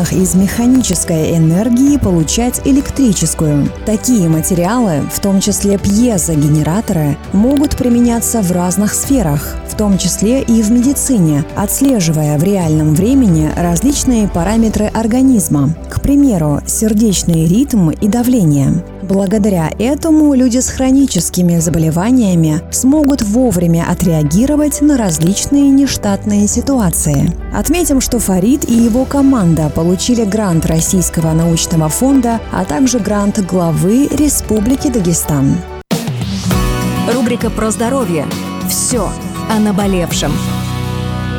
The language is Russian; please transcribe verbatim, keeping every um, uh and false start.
способных из механической энергии получать электрическую. Такие материалы, в том числе пьезогенераторы, могут применяться в разных сферах, в том числе и в медицине, отслеживая в реальном времени различные параметры организма, к примеру, сердечный ритм и давление. Благодаря этому люди с хроническими заболеваниями смогут вовремя отреагировать на различные нештатные ситуации. Отметим, что Фарид и его команда получили грант Российского научного фонда, а также грант главы Республики Дагестан. Рубрика «Про здоровье». Все о наболевшем.